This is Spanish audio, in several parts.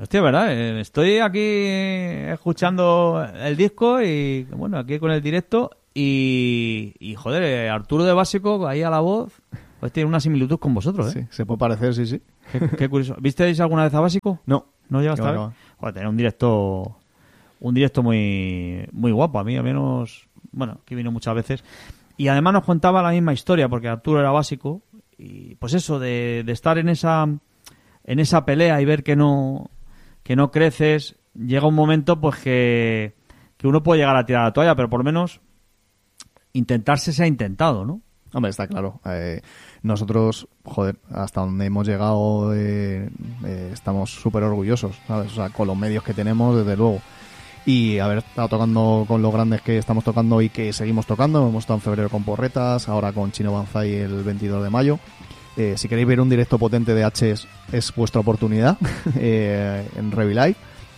Hostia, ¿verdad? Estoy aquí escuchando el disco y, bueno, aquí con el directo y joder, Arturo de Básico, ahí a la voz, pues tiene una similitud con vosotros, ¿eh? Sí, se puede parecer, sí. Qué curioso. ¿Visteis alguna vez a Básico? No. ¿No llegaste a ver? Joder, tenía un directo muy, muy guapo. A mí, al menos, bueno, que vino muchas veces. Y además nos contaba la misma historia, porque Arturo era Básico. Y pues eso, de estar en esa pelea y ver que no creces, llega un momento pues que uno puede llegar a tirar la toalla, pero por lo menos intentarse se ha intentado, ¿no? Hombre, está claro. Nosotros, joder, hasta donde hemos llegado estamos súper orgullosos, ¿sabes? O sea, con los medios que tenemos, desde luego. Y haber estado tocando con los grandes que estamos tocando y que seguimos tocando. Hemos estado en febrero con Porretas, ahora con Chino Banzai el 22 de mayo. Si queréis ver un directo potente de H es vuestra oportunidad en Revilive.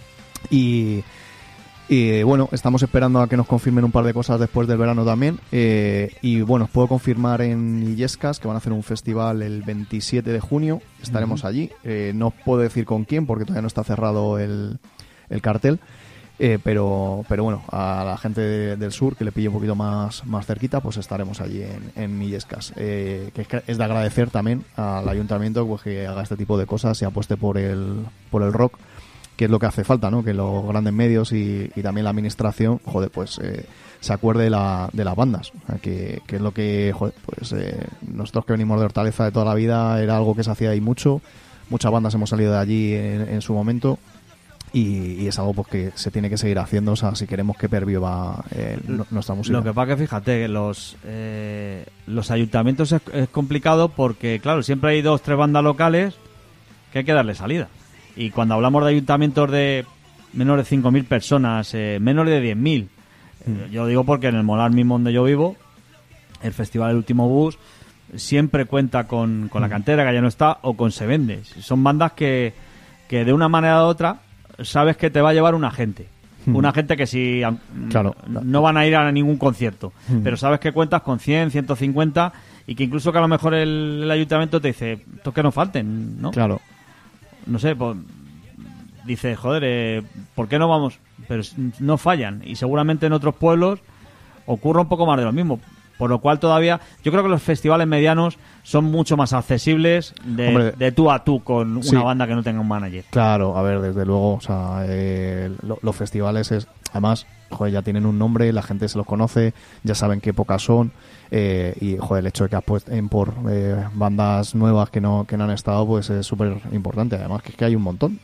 Y bueno, estamos esperando a que nos confirmen un par de cosas después del verano también. Y bueno, os puedo confirmar en Illescas que van a hacer un festival el 27 de junio. Estaremos allí. No os puedo decir con quién porque todavía no está cerrado el cartel. Pero bueno, a la gente del sur que le pille un poquito más cerquita, pues estaremos allí en Illescas. Que es de agradecer también al ayuntamiento pues, que haga este tipo de cosas y apueste por el rock, que es lo que hace falta, ¿no? Que los grandes medios y también la administración, joder, pues se acuerde de las bandas, o sea, que es lo que, joder, pues nosotros que venimos de Hortaleza de toda la vida era algo que se hacía ahí mucho, muchas bandas hemos salido de allí en su momento. Y es algo pues que se tiene que seguir haciendo, o sea, si queremos que perviva nuestra música. Lo que pasa que fíjate, los ayuntamientos es complicado porque, claro, siempre hay 2-3 bandas locales que hay que darle salida. Y cuando hablamos de ayuntamientos de menos de 5.000 personas, menos de 10.000, yo lo digo porque en el Molar mismo donde yo vivo, el Festival El Último Bus siempre cuenta con la cantera, que ya no está, o con Se Vende. Son bandas que de una manera u otra sabes que te va a llevar una gente que si claro, no van a ir a ningún concierto, pero sabes que cuentas con 100, 150 y que incluso que a lo mejor el ayuntamiento te dice, estos que no falten, ¿no? Claro. No sé, pues dice, joder, ¿por qué no vamos? Pero no fallan y seguramente en otros pueblos ocurre un poco más de lo mismo. Por lo cual todavía, yo creo que los festivales medianos son mucho más accesibles de tú a tú con una banda que no tenga un manager. Claro, a ver, desde luego, o sea, los festivales además, joder, ya tienen un nombre, la gente se los conoce, ya saben qué épocas son, y joder, el hecho de que apuesten por bandas nuevas que no han estado, pues es súper importante. Además que es que hay un montón.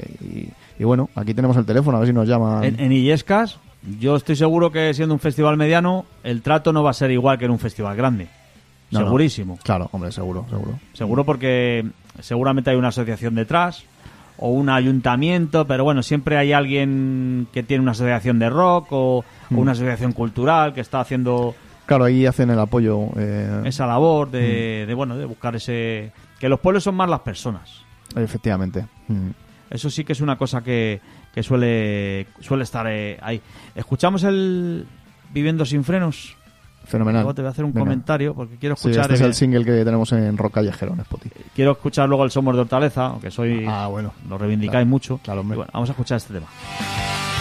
Y bueno, aquí tenemos el teléfono, a ver si nos llaman. En Illescas, yo estoy seguro que siendo un festival mediano, el trato no va a ser igual que en un festival grande. No, segurísimo. No. Claro, hombre, seguro. Seguro porque seguramente hay una asociación detrás o un ayuntamiento, pero bueno, siempre hay alguien que tiene una asociación de rock o una asociación cultural que está haciendo... Claro, ahí hacen el apoyo. Esa labor de buscar ese... Que los pueblos son más las personas. Efectivamente. Eso sí que es una cosa que suele estar ahí. ¿Escuchamos el Viviendo sin frenos? Fenomenal. Luego te voy a hacer un comentario porque quiero escuchar... Sí, este es el single que tenemos en Rock Callejero en Spotify. Quiero escuchar luego el Somos de Hortaleza, aunque soy... bueno. Lo reivindicáis mucho. Claro, hombre. Y bueno, vamos a escuchar este tema.